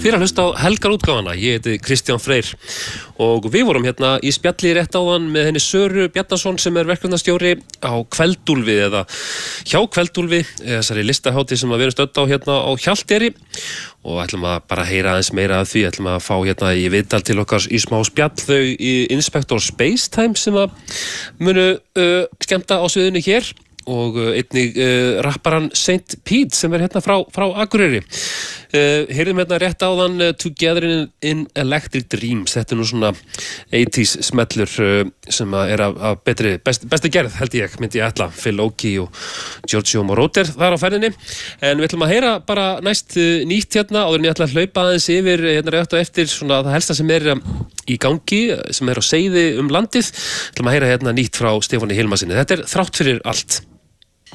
Fyrir að hlusta á helgarútgáfana, ég heiti Kristján Freyr og við vorum hérna í spjalli rétt áðan með henni Söru Bjarnason sem verkefnastjóri á Kveldúlfi eða hjá Kveldúlfi, þessari listahátíð sem við erum stödd á hérna á Hjalteyri og ætlum að bara heyra aðeins meira af því, ætlum að fá hérna í viðtal til okkar í smá spjall þau í Inspector Spacetime sem að munu skemmta á sviðinu hér og einnig rapparan Saint Pete sem hérna frá Akureyri. Heyrðum hérna rétt áðan Together in Electric Dreams. Þetta nú svona 80s smellur sem að af besti gerð held ég, myndi ég ætla. Phil Oakey og Giorgio Moroder þar á ferðinni. En við ætlum að heyra bara næst nýtt hérna áður en ég ætla að hlaupa aðeins yfir hérna rétt og eftir svona það helsta sem í gangi, sem á seiði landið. Ætlum að heyra hérna nýtt frá Stefáni Hilmarssyni. Þetta þrátt fyrir allt.